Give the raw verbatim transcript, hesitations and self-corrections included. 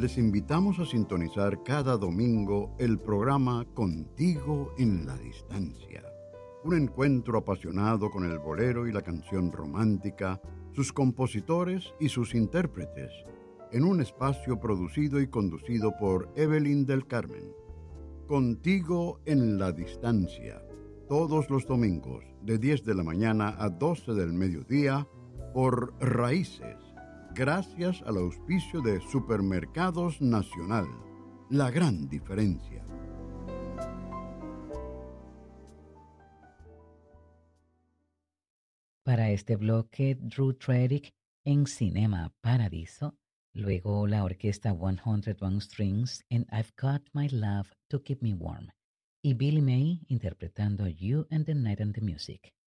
les invitamos a sintonizar cada domingo el programa Contigo en la Distancia. Un encuentro apasionado con el bolero y la canción romántica, sus compositores y sus intérpretes, en un espacio producido y conducido por Evelyn del Carmen. Contigo en la Distancia, todos los domingos de diez de la mañana a doce del mediodía por Raíces, gracias al auspicio de Supermercados Nacional, la gran diferencia. Para este bloque, Drew Tredick en Cinema Paradiso, luego la orquesta ciento uno Strings en I've Got My Love to Keep Me Warm, y Billy May interpretando You and the Night and the Music.